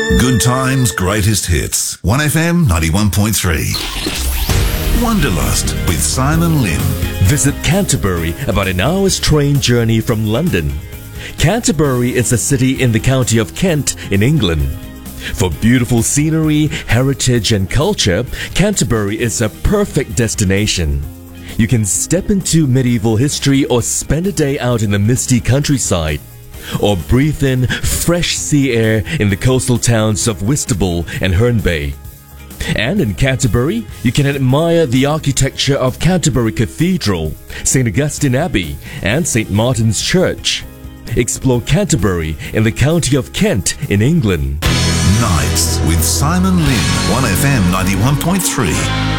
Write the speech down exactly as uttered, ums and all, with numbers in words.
Good times, greatest hits. one F M ninety-one point three. Wanderlust with Simon Lim. Visit Canterbury, about an hour's train journey from London. Canterbury is a city in the county of Kent in England. For beautiful scenery, heritage and culture, Canterbury is a perfect destination. You can step into medieval history or spend a day out in the misty countryside, or breathe in fresh sea air in the coastal towns of Whitstable and Herne Bay. And in Canterbury, you can admire the architecture of Canterbury Cathedral, Saint Augustine Abbey, and Saint Martin's Church. Explore Canterbury in the county of Kent in England. Nights with Simon Lim, one F M ninety-one point three.